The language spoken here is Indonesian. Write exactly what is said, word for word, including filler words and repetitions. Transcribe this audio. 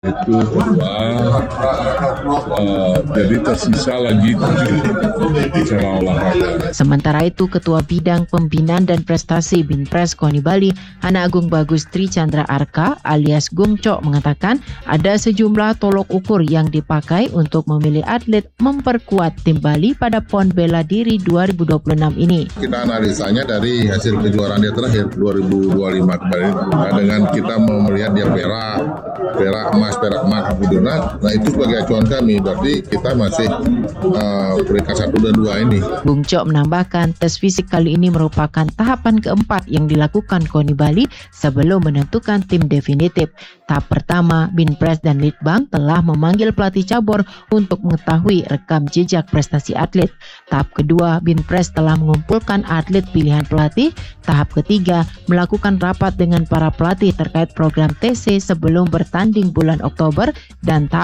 Itu bahwa uh, jadi tersisa lagi tujuh cabang olahraga. Sementara itu, Ketua Bidang Pembinaan dan Prestasi Binpres KONI Bali, Hana Agung Bagus Tri Chandra Arka alias Gungcok mengatakan ada sejumlah tolok ukur yang dipakai untuk memilih atlet memperkuat tim Bali pada PON Bela Diri dua ribu dua puluh enam ini. Kita analisanya dari hasil kejuaraan dia terakhir dua ribu dua puluh lima kemarin, nah, dengan kita mau melihat dia perak, perak emas, perak emas, nah, nah itu sebagai acuan kami, berarti kita masih uh, peringkat satu dan dua ini. Bung Cok menambahkan tes fisik kali ini merupakan tahapan keempat yang dilakukan KONI Bali sebelum menentukan tim definitif. Tahap pertama, Binpres dan Litbang telah memanggil pelatih cabur untuk mengetahui rekam jejak prestasi atlet. Tahap kedua, Binpres telah mengumpulkan atlet pilihan pelatih. Tahap ketiga, melakukan rapat dengan para pelatih terkait program T C sebelum bertanding bulan Oktober, dan tahap